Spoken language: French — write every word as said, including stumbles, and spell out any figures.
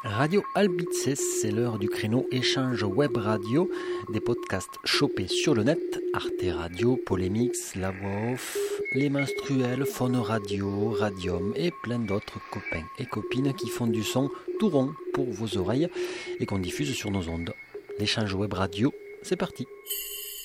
Radio Albices, c'est l'heure du créneau échange web radio, des podcasts chopés sur le net, Arte Radio, Polémix, La Voix Off, Les Menstruels, Faune Radio, Radium et plein d'autres copains et copines qui font du son tout rond pour vos oreilles et qu'on diffuse sur nos ondes. L'échange web radio, c'est parti.